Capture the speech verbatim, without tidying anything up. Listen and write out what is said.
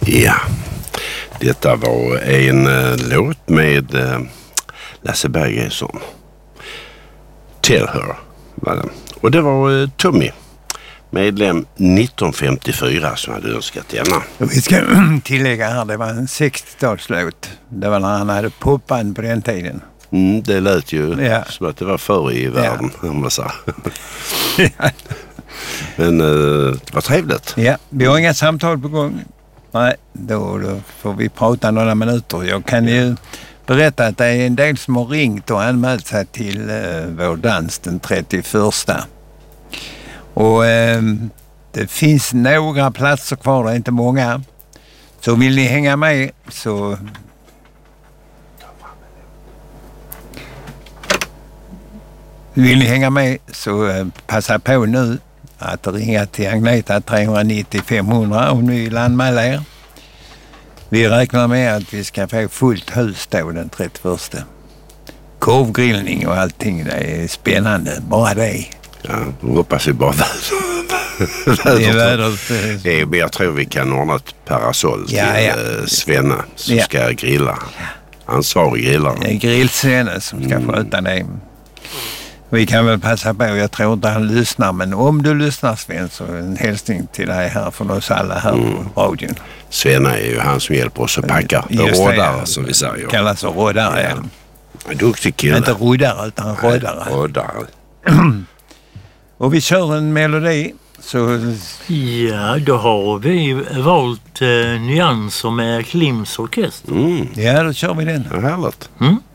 Ja, detta var en uh, låt med uh, Lasse Berghagen. Tell Her var det. Och det var uh, Tommy, medlem nitton femtiofyra, som hade önskat denna. Vi ska tillägga här, det var en sextiotalslåt. Det var när han hade poppan på den tiden. Mm, det lät ju ja. som att det var förr i världen, ja. om man säger. Men uh, det var trevligt. Ja, vi har inga samtal på gång. Nej, då, då får vi prata några minuter. Jag kan ju berätta att det är en del som har ringt och anmält sig till uh, vår dans den trettioförsta. Och uh, det finns några platser kvar, det är inte många. Så vill ni hänga med så... Vill ni hänga med så uh, passa på nu att ringa till Agneta tre nio noll fem hundra om ni vill anmäla er. Vi räknar med att vi ska få fullt hus då den trettioförsta. Korvgrillning och allting, det är spännande. Bara det. Ja, då hoppas vi bara väder. Det är väder. Ja, men jag tror vi kan ordna ett parasoll ja, till ja. Svenna som ja. ska grilla. Ansvarig grillare. Det är grillsvenne som ska mm. sköta det. Vi kan väl passa på, jag tror inte han lyssnar, men om du lyssnar, Sven, så en hälsning till dig här från oss alla här mm. på radion. Svenna är ju han som hjälper oss att packa. Rådare, som vi säger. Kallas för rådare, ja. ja. Duktig kille. Inte rådare, utan rådare. Rådare. Och vi kör en melodi, så... Ja, då har vi valt eh, nyanser med Klims orkester. Mm. Ja, då kör vi den. Ja, härligt. Mm.